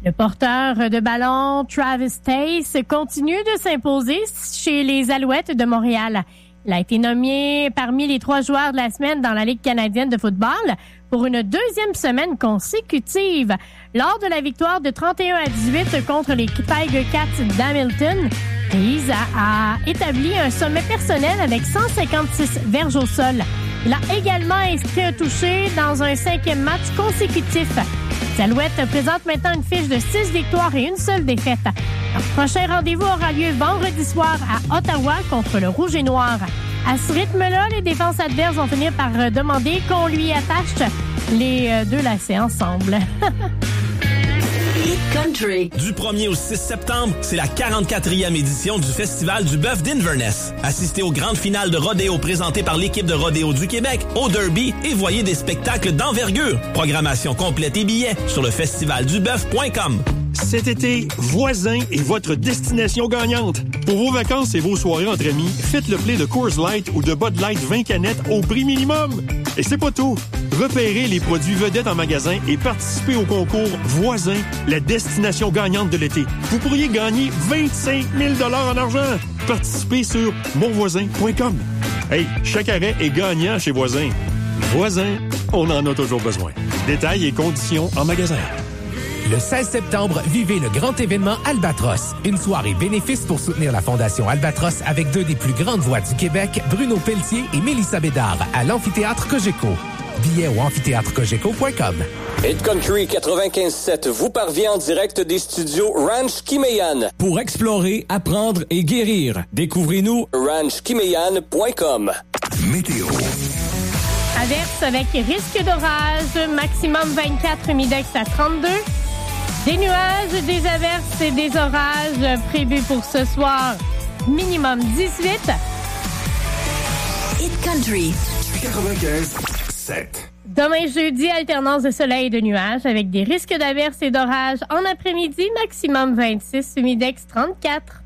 Le porteur de ballon Travis Tace continue de s'imposer chez les Alouettes de Montréal. Il a été nommé parmi les 3 joueurs de la semaine dans la Ligue canadienne de football pour une 2e semaine consécutive. Lors de la victoire de 31-18 contre les Tiger Cats d'Hamilton, Tace a établi un sommet personnel avec 156 verges au sol. Il a également inscrit un touché dans un 5e match consécutif. Les Alouettes présentent maintenant une fiche de 6 victoires et une seule défaite. Leur prochain rendez-vous aura lieu vendredi soir à Ottawa contre le Rouge et Noir. À ce rythme-là, les défenses adverses vont finir par demander qu'on lui attache les 2 lacets ensemble. Country. Du 1er au 6 septembre, c'est la 44e édition du Festival du bœuf d'Inverness. Assistez aux grandes finales de rodéo présentées par l'équipe de rodéo du Québec, au Derby, et voyez des spectacles d'envergure. Programmation complète et billets sur le festivalduboeuf.com. Cet été, Voisin est votre destination gagnante. Pour vos vacances et vos soirées entre amis, faites le plein de Coors Light ou de Bud Light 20 canettes au prix minimum. Et c'est pas tout. Repérez les produits vedettes en magasin et participez au concours Voisin, la destination gagnante de l'été. Vous pourriez gagner 25 000 $ en argent. Participez sur monvoisin.com. Hey, chaque arrêt est gagnant chez Voisin. Voisin, on en a toujours besoin. Détails et conditions en magasin. Le 16 septembre, vivez le grand événement Albatros. Une soirée bénéfice pour soutenir la Fondation Albatros avec 2 des plus grandes voix du Québec, Bruno Pelletier et Mélissa Bédard, à l'Amphithéâtre Cogeco. Billets au amphithéâtrecogeco.com. Hit Country 95.7 vous parvient en direct des studios Ranch Kimeyan. Pour explorer, apprendre et guérir, découvrez-nous ranchkimeyan.com. Météo. Averse avec risque d'orage, maximum 24, humidex à 32. Des nuages, des averses et des orages prévus pour ce soir, minimum 18. Hit Country 95.7. Demain jeudi, alternance de soleil et de nuages avec des risques d'averses et d'orages en après-midi, maximum 26, humidex 34.